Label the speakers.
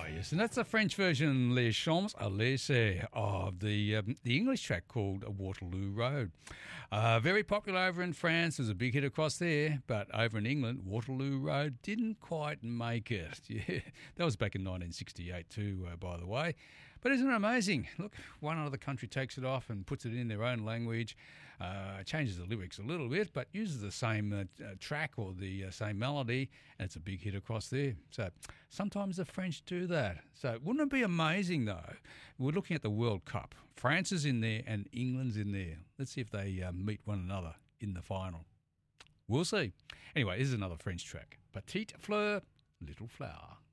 Speaker 1: yes, and that's the French version, Les Champs-Élysées, of the English track called Waterloo Road. Very popular over in France. It was a big hit across there, but over in England, Waterloo Road didn't quite make it. Yeah, that was back in 1968 too, by the way. But isn't it amazing? Look, one other country takes it off and puts it in their own language, changes the lyrics a little bit, but uses the same track or the same melody, and it's a big hit across there. So sometimes the French do that. So wouldn't it be amazing, though? We're looking at the World Cup. France is in there and England's in there. Let's see if they meet one another in the final. We'll see. Anyway, this is another French track. Petite Fleur, Little Flower.